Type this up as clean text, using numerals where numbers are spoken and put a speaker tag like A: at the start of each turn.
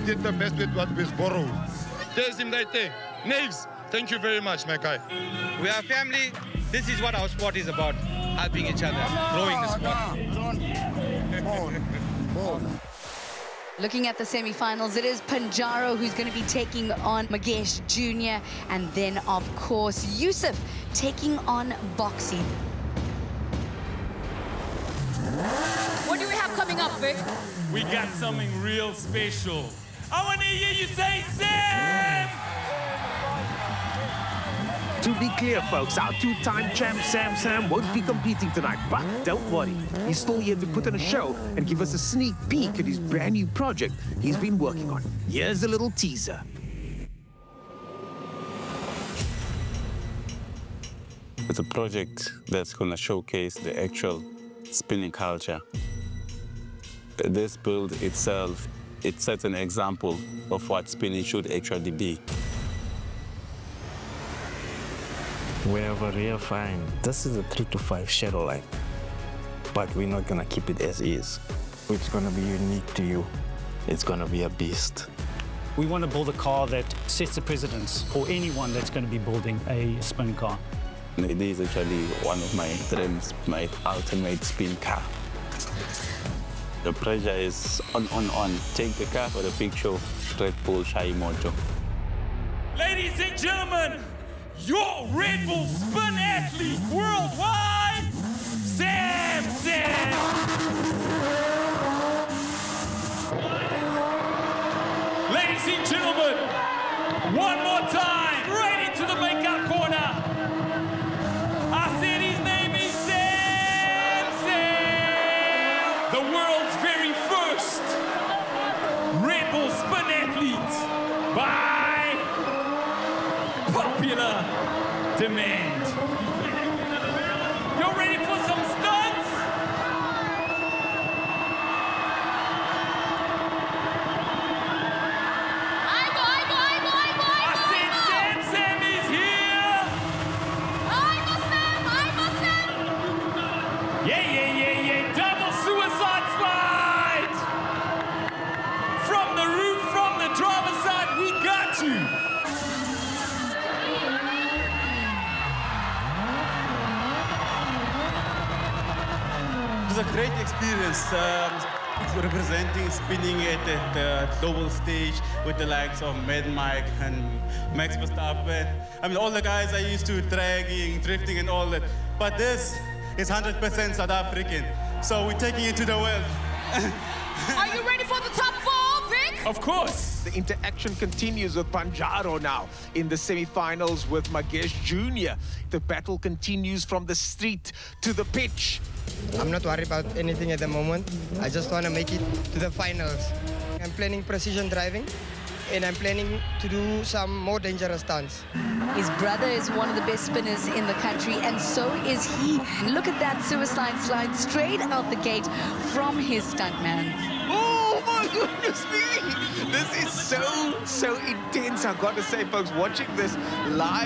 A: did the best with what was borrowed. There's him right there. Naves, thank you very much, my guy.
B: We are family. This is what our sport is about. Helping each other, growing the sport.
C: Looking at the semi-finals, it is Panjaro who's going to be taking on Magesh Jr. And then, of course, Yusuf taking on Boxy.
D: What do we have coming up, Vic?
E: We got something real special. I want to hear you say, Sam!
F: To be clear, folks, our two-time champ Sam won't be competing tonight, but don't worry. He's still here to put on a show and give us a sneak peek at his brand new project he's been working on. Here's a little teaser.
G: It's a project that's going to showcase the actual spinning culture. This build itself, it sets an example of what spinning should actually be.
H: We have a real find. This is a 3 to 5 shadow line, but we're not gonna keep it as is. It's gonna be unique to you. It's gonna be a beast.
I: We want to build a car that sets the precedence for anyone that's going to be building a spin car.
G: It is actually one of my dreams, my ultimate spin car. The pressure is on. Take the car for the big show, Red Bull Shai Mojo.
E: Ladies and gentlemen, your Red Bull spin athlete worldwide, Sam! Ladies and gentlemen, one more time, right into the makeup corner. I said his name is Sam! The world's very first Red Bull spin athlete by popular demand. You're ready for some stunts? I said Sam is here. Yeah. Double suicide slide. From the roof, from the driver's side, we got you.
J: It was a great experience representing spinning at the global stage with the likes of Mad Mike and Max Verstappen. I mean, all the guys are used to dragging, drifting and all that. But this is 100% South African. So we're taking it to the world.
D: Are you ready for the top 4, Vic?
E: Of course.
F: The interaction continues with Panjaro now in the semi-finals with Magesh Jr. The battle continues from the street to the pitch.
K: I'm not worried about anything at the moment. I just want to make it to the finals. I'm planning precision driving, and I'm planning to do some more dangerous stunts.
C: His brother is one of the best spinners in the country, and so is he. Look at that suicide slide straight out the gate from his stuntman.
F: Oh my goodness me! This is so intense. I've got to say, folks, watching this live